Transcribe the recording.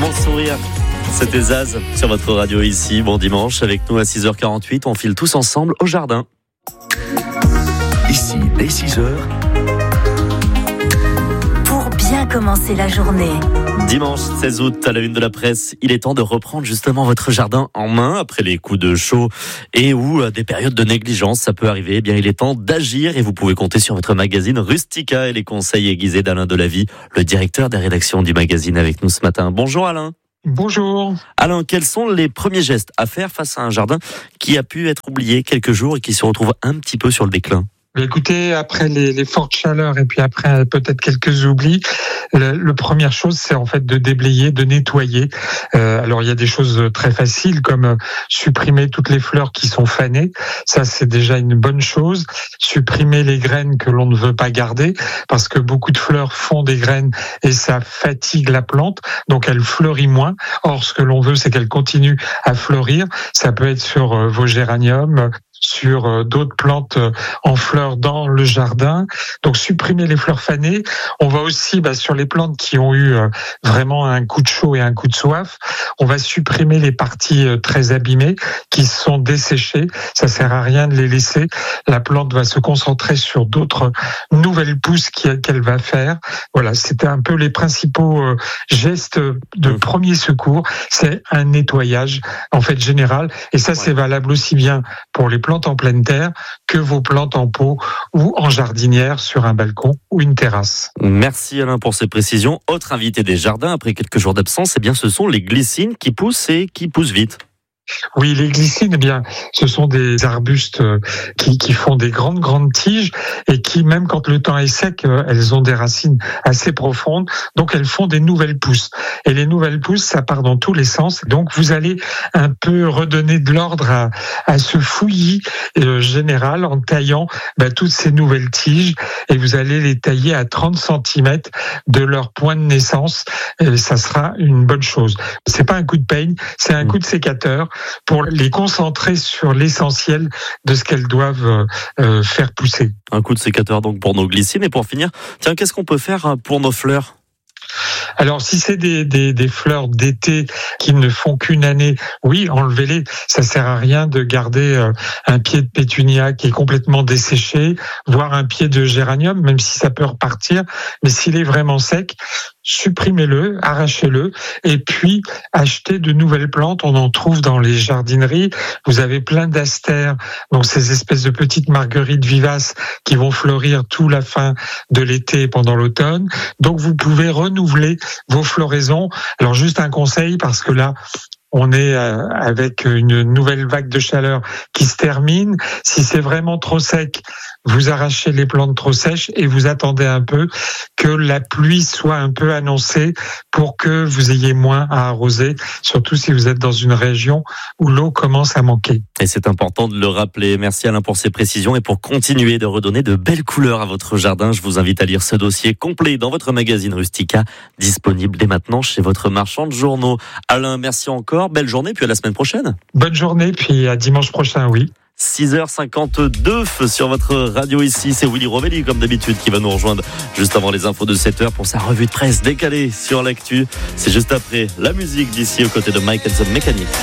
Mon sourire. C'était Zaz sur votre radio ici. Bon dimanche avec nous à 6h48. On file tous ensemble au jardin. Ici, dès 6h. Pour bien commencer la journée. Dimanche 16 août, à la une de la presse, il est temps de reprendre justement votre jardin en main après les coups de chaud et ou des périodes de négligence. Ça peut arriver. Eh bien, il est temps d'agir et vous pouvez compter sur votre magazine Rustica et les conseils aiguisés d'Alain Delavie, le directeur des rédactions du magazine avec nous ce matin. Bonjour Alain. Bonjour. Alain, quels sont les premiers gestes à faire face à un jardin qui a pu être oublié quelques jours et qui se retrouve un petit peu sur le déclin? Écoutez, après les fortes chaleurs et puis après peut-être quelques oublis, la première chose c'est en fait de déblayer, de nettoyer. Alors il y a des choses très faciles comme supprimer toutes les fleurs qui sont fanées, ça c'est déjà une bonne chose. Supprimer les graines que l'on ne veut pas garder parce que beaucoup de fleurs font des graines et ça fatigue la plante, donc elle fleurit moins. Or ce que l'on veut c'est qu'elle continue à fleurir. Ça peut être sur vos géraniums, sur d'autres plantes en fleurs dans le jardin. Donc supprimer les fleurs fanées. On va aussi sur les plantes qui ont eu vraiment un coup de chaud et un coup de soif, on va supprimer les parties très abîmées qui sont desséchées. Ça sert à rien de les laisser. La plante va se concentrer sur d'autres nouvelles pousses qu'elle va faire. Voilà, c'était un peu les principaux gestes de premier secours. C'est un nettoyage en fait général et ça c'est valable aussi bien pour les plantes en pleine terre que vos plantes en pot ou en jardinière sur un balcon ou une terrasse. Merci Alain pour ces précisions. Autre invité des jardins après quelques jours d'absence, ce sont les glycines qui poussent et qui poussent vite. Oui, les glycines, ce sont des arbustes qui font des grandes tiges et qui, même quand le temps est sec, elles ont des racines assez profondes, donc elles font des nouvelles pousses. Et les nouvelles pousses, ça part dans tous les sens. Donc vous allez un peu redonner de l'ordre à ce fouillis général en taillant toutes ces nouvelles tiges et vous allez les tailler à 30 cm de leur point de naissance. Et ça sera une bonne chose. C'est pas un coup de peigne, c'est un coup de sécateur pour les concentrer sur l'essentiel de ce qu'elles doivent faire pousser. Un coup de sécateur donc pour nos glycines. Et pour finir, qu'est-ce qu'on peut faire pour nos fleurs ? Alors, si c'est des fleurs d'été qui ne font qu'une année, oui, enlevez-les. Ça sert à rien de garder un pied de pétunia qui est complètement desséché, voire un pied de géranium, même si ça peut repartir. Mais s'il est vraiment sec, supprimez-le, arrachez-le, et puis achetez de nouvelles plantes. On en trouve dans les jardineries. Vous avez plein d'astères, donc ces espèces de petites marguerites vivaces qui vont fleurir tout la fin de l'été et pendant l'automne. Donc vous pouvez renouveler vos floraisons. Alors juste un conseil, parce que là, on est avec une nouvelle vague de chaleur qui se termine. Si c'est vraiment trop sec, vous arrachez les plantes trop sèches et vous attendez un peu que la pluie soit un peu annoncée pour que vous ayez moins à arroser, surtout si vous êtes dans une région où l'eau commence à manquer. Et c'est important de le rappeler. Merci Alain pour ces précisions et pour continuer de redonner de belles couleurs à votre jardin. Je vous invite à lire ce dossier complet dans votre magazine Rustica, disponible dès maintenant chez votre marchand de journaux. Alain, merci encore. Belle journée, puis à la semaine prochaine. Bonne journée, puis à dimanche prochain, oui. 6h52 sur votre radio ici, c'est Willy Rovelli comme d'habitude qui va nous rejoindre juste avant les infos de 7h pour sa revue de presse décalée sur l'actu. C'est juste après la musique d'ici aux côtés de Mike and the Mechanic.